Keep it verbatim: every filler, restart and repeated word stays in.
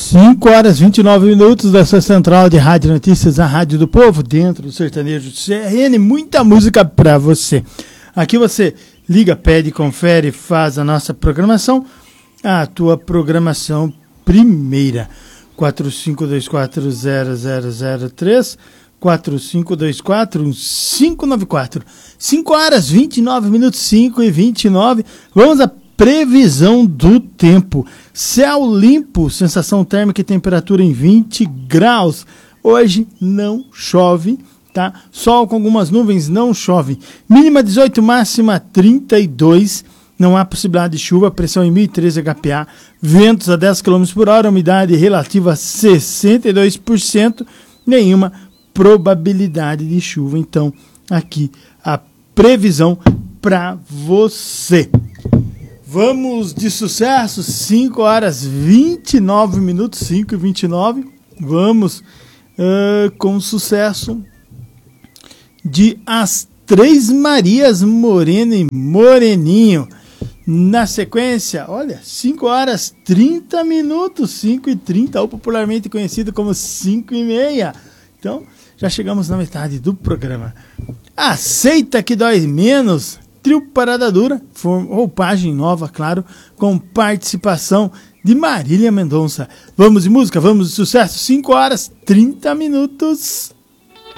cinco horas e vinte e nove minutos dessa central de Rádio Notícias, a Rádio do Povo, dentro do sertanejo C R N, muita música pra você. Aqui você liga, pede, confere, faz a nossa programação, a tua programação primeira. quatro cinco dois quatro zero zero zero três, quatro cinco dois quatro um cinco nove quatro. cinco horas e vinte e nove minutos, cinco e vinte e nove. Vamos à previsão do tempo. Céu limpo, sensação térmica e temperatura em vinte graus. Hoje não chove, tá? Sol com algumas nuvens, não chove. Mínima dezoito, máxima trinta e dois. Não há possibilidade de chuva, pressão em mil e treze H P A. Ventos a dez quilômetros por hora, umidade relativa sessenta e dois por cento. Nenhuma probabilidade de chuva. Então, aqui a previsão para você. Vamos de sucesso, cinco horas e vinte e nove minutos, cinco e vinte e nove. Vamos uh, com sucesso de As Três Marias, Morena e Moreninho. Na sequência, olha, cinco horas e trinta minutos, cinco e trinta, ou popularmente conhecido como cinco e meia. Então, já chegamos na metade do programa. Aceita que dói menos. Trio Parada Dura, roupagem nova, claro, com participação de Marília Mendonça. Vamos de música, vamos de sucesso, cinco horas e trinta minutos.